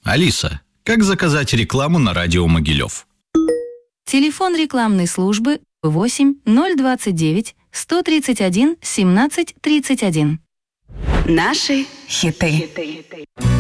Алиса, как заказать рекламу на радио Могилев? Телефон рекламной службы 8 029 131 17 31. Наши хиты.